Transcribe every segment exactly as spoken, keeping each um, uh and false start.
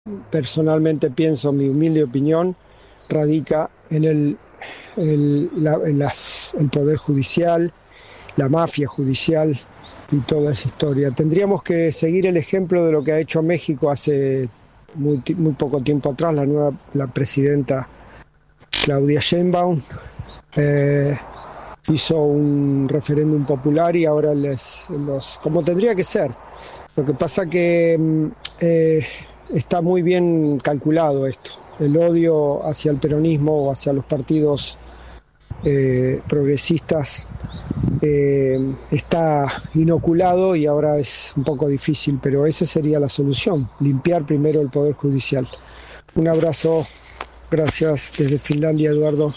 personalmente pienso, mi humilde opinión, radica en el, el, la- en las- el poder judicial, la mafia judicial y toda esa historia. Tendríamos que seguir el ejemplo de lo que ha hecho México hace muy, ti- muy poco tiempo atrás, la nueva la presidenta Claudia Sheinbaum. eh, Hizo un referéndum popular y ahora les, los, como tendría que ser. Lo que pasa que mm, eh, está muy bien calculado esto. El odio hacia el peronismo o hacia los partidos eh, progresistas eh, está inoculado y ahora es un poco difícil, pero esa sería la solución, limpiar primero el Poder Judicial. Un abrazo, gracias desde Finlandia, Eduardo.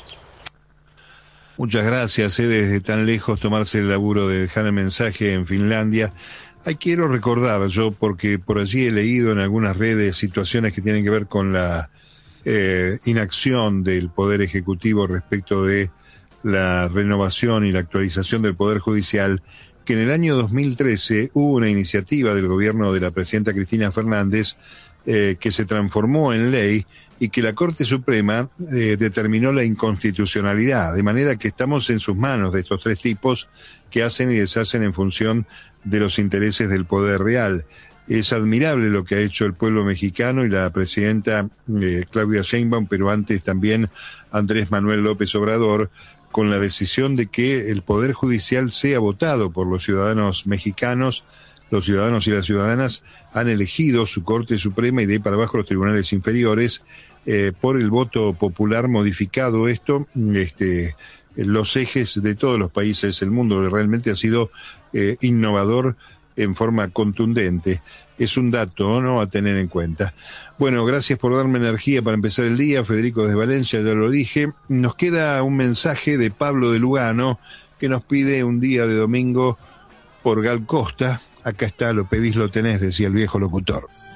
Muchas gracias, eh, desde tan lejos tomarse el laburo de dejar el mensaje en Finlandia. Ahí quiero recordar yo, porque por allí he leído en algunas redes situaciones que tienen que ver con la eh, inacción del Poder Ejecutivo respecto de la renovación y la actualización del Poder Judicial, que en el año dos mil trece hubo una iniciativa del gobierno de la presidenta Cristina Fernández eh, que se transformó en ley y que la Corte Suprema eh, determinó la inconstitucionalidad, de manera que estamos en sus manos de estos tres tipos que hacen y deshacen en función de los intereses del poder real. Es admirable lo que ha hecho el pueblo mexicano y la presidenta eh, Claudia Sheinbaum, pero antes también Andrés Manuel López Obrador, con la decisión de que el Poder Judicial sea votado por los ciudadanos mexicanos. Los ciudadanos y las ciudadanas han elegido su Corte Suprema y de ahí para abajo los tribunales inferiores eh, por el voto popular modificado esto, este, los ejes de todos los países del mundo. Realmente ha sido eh, innovador en forma contundente. Es un dato, ¿no?, a tener en cuenta. Bueno, gracias por darme energía para empezar el día, Federico desde Valencia, ya lo dije. Nos queda un mensaje de Pablo de Lugano que nos pide un día de domingo por Gal Costa. Acá está, lo pedís, lo tenés, decía el viejo locutor.